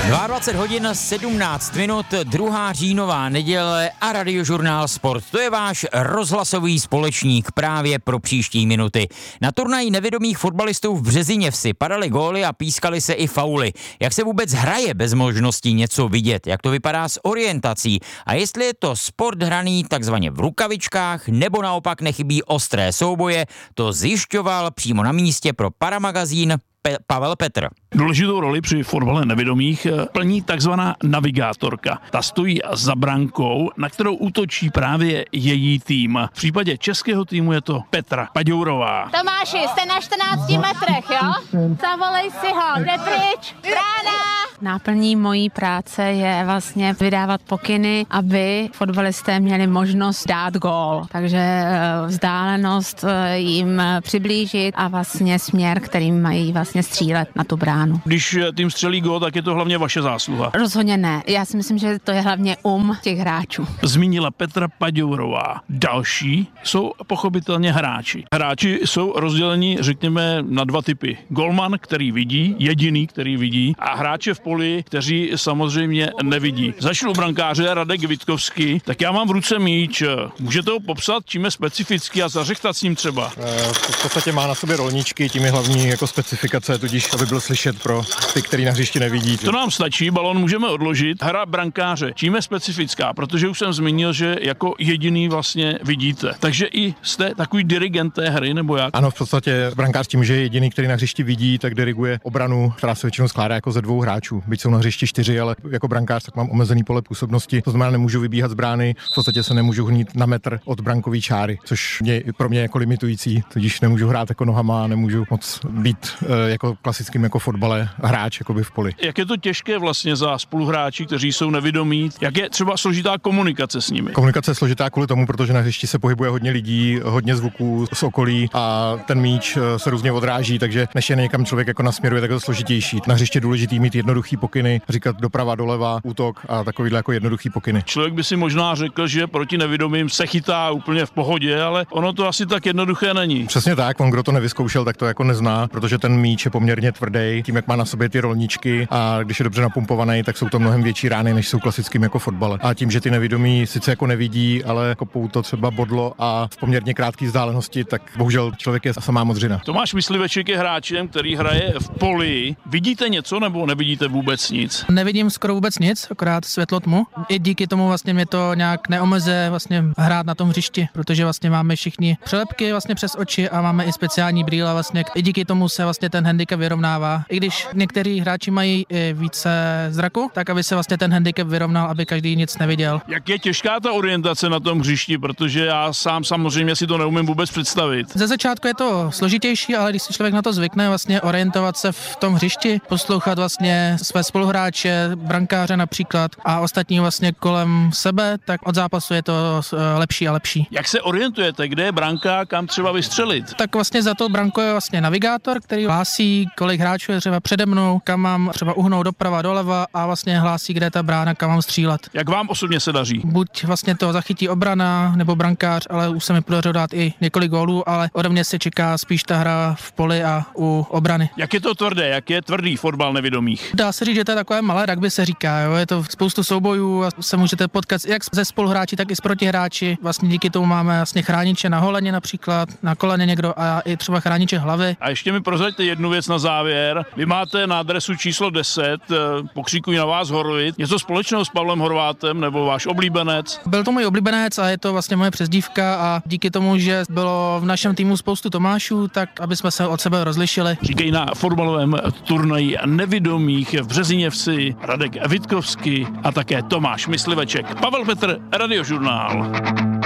22 hodin 17 minut, 2. říjnová neděle a Radiožurnál Sport. To je váš rozhlasový společník právě pro příští minuty. Na turnaji nevědomých fotbalistů v Březiněvsi padaly góly a pískaly se i fauly. Jak se vůbec hraje bez možnosti něco vidět? Jak to vypadá s orientací? A jestli je to sport hraný takzvaně v rukavičkách nebo naopak nechybí ostré souboje, to zjišťoval přímo na místě pro Paramagazín Pavel Petr. Důležitou roli při fotbale nevědomých plní takzvaná navigátorka. Ta stojí za brankou, na kterou útočí právě její tým. V případě českého týmu je to Petra Paďourová. Tomáši, jste na 14 metrech, jo? Zavolej si ho, jde pryč, brána! Náplní mojí práce je vlastně vydávat pokyny, aby fotbalisté měli možnost dát gól. Takže vzdálenost jim přiblížit a vlastně směr, kterým mají vlastně střílet na tu bránu. Když tým střelí gól, tak je to hlavně vaše zásluha. Rozhodně ne. Já si myslím, že to je hlavně těch hráčů. Zmínila Petra Paďourová. Další jsou pochopitelně hráči. Hráči jsou rozděleni, řekněme, na dva typy. Golman, který vidí, jediný, který vidí, a hráče v poli, kteří samozřejmě nevidí. Začnu brankáře Radek Vitkovský, tak já mám v ruce míč. Můžete ho popsat, čím je specifický a zařechtat s ním třeba? V podstatě má na sobě rolničky, tím je hlavní jako specifikace, tudíž aby byl slyšet pro ty, který na hřišti nevidí. To nám stačí, balon můžeme odložit. Hra brankáře, čím je specifická, protože už jsem zmínil, že jako jediný vlastně vidíte. Takže i jste takový dirigent té hry, nebo jak? Ano, v podstatě brankář tím, že je jediný, který na hřišti vidí, tak diriguje obranu, která se většinou skládá jako ze 2 hráčů. Byť jsou na hřišti 4, ale jako brankář tak mám omezený pole působnosti. To znamená, nemůžu vybíhat z brány, v podstatě se nemůžu hnít na metr od brankové čáry, což pro mě jako limitující, tudíž nemůžu hrát jako nohama, nemůžu moc být jako klasickým jako fotbale hráč jakoby v poli. Jak je to těžké vlastně za spoluhráči, kteří jsou nevidomí? Jak je třeba složitá komunikace s nimi? Komunikace je složitá kvůli tomu, protože na hřišti se pohybuje hodně lidí, hodně zvuků z okolí a ten míč se různě odráží, takže než je někam člověk jako nasměruje, tak je to složitější. Na hřišti je důležitý mít jednoduchý pokyny, říkat doprava, doleva, útok a takovýhle jako jednoduchý pokyny. Člověk by si možná řekl, že proti nevidomým se chytá úplně v pohodě, ale ono to asi tak jednoduché není. Přesně tak, on kdo to nevyzkoušel, tak to jako nezná, protože ten míč je poměrně tvrdý, tím jak má na sobě ty rolničky a když je dobře napumpovaný, tak jsou to mnohem větší rány, než jsou klasickým jako fotbale. A tím, že ty nevidomí sice jako nevidí, ale kopou to třeba bodlo a v poměrně krátké vzdálenosti, tak bohužel člověk je samá modřina. Tomáš Mysliveček je hráčem, který hraje v poli. Vidíte něco nebo nevidíte vůbec nic? Nevidím skoro vůbec nic, akorát světlo tmu. I díky tomu vlastně mě to nějak neomezuje vlastně hrát na tom hřišti, protože vlastně máme všichni přelepky vlastně přes oči a máme i speciální brýle vlastně. I díky tomu se vlastně ten handicap vyrovnává. I když někteří hráči mají i více zraku, tak aby se vlastně ten handicap vyrovnal, aby každý nic neviděl. Jak je těžká ta orientace na tom hřišti, protože já sám samozřejmě si to neumím vůbec představit. Ze začátku je to složitější, ale když si člověk na to zvykne, vlastně orientovat se v tom hřišti, poslouchat vlastně své spoluhráče, brankáře například a ostatní vlastně kolem sebe, tak od zápasu je to lepší a lepší. Jak se orientujete, kde je branka, kam třeba vystřelit? Tak vlastně za to brankou je vlastně navigátor, který hlásí, kolik hráčů je třeba přede mnou, kam mám třeba uhnout doprava, doleva a vlastně hlásí, kde je ta brána, kam mám střílet. Jak vám osobně se daří? Buď vlastně to zachytí obrana nebo brankář, ale už se mi podařilo dát i několik gólů, ale ode mě se čeká spíš ta hra v poli a u obrany. Jak je to tvrdé, jak je tvrdý fotbal nevidomých? Dá se říct, že to je takové malé rugby, se říká, jo? Je to spoustu soubojů a se můžete potkat jak ze spoluhráči, tak i s protihráči. Vlastně díky tomu máme vlastně chrániče na holeně například, na koleně někdo a i třeba chrániče hlavy. A ještě mi prozraďte jednu věc na závěr. Vy máte na adresu číslo 10, pokřikují na vás Horvit. Něco společného s Pavlem Horvátem nebo váš oblíbenec? Byl to můj oblíbenec a je to vlastně moje přezdívka a díky tomu, že bylo v našem týmu spoustu Tomášů, tak aby jsme se od sebe rozlišili. Říkají na fotbalovém turnaji nevidomých v Březiněvsi Radek Vitkovský a také Tomáš Mysliveček. Pavel Petr, Radiožurnál.